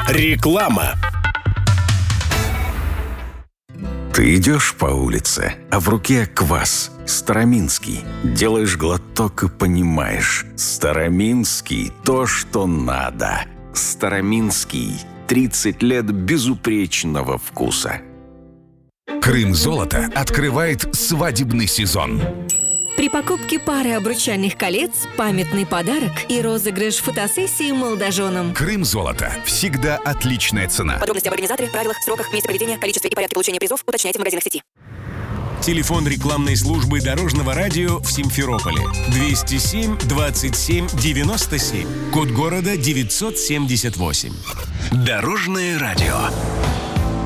Реклама. Ты идешь по улице, а в руке квас староминский. Делаешь глоток и понимаешь: староминский — то, что надо. Староминский. 30 лет безупречного вкуса. Крым-золото открывает свадебный сезон. При покупке пары обручальных колец памятный подарок и розыгрыш фотосессии молодоженам. Крым-золото. Всегда отличная цена. Подробности об организаторе, правилах, сроках, месте проведения, количестве и порядке получения призов уточняйте в магазинах сети. Телефон рекламной службы Дорожного радио в Симферополе 207 27 97. Код города 978. Дорожное радио.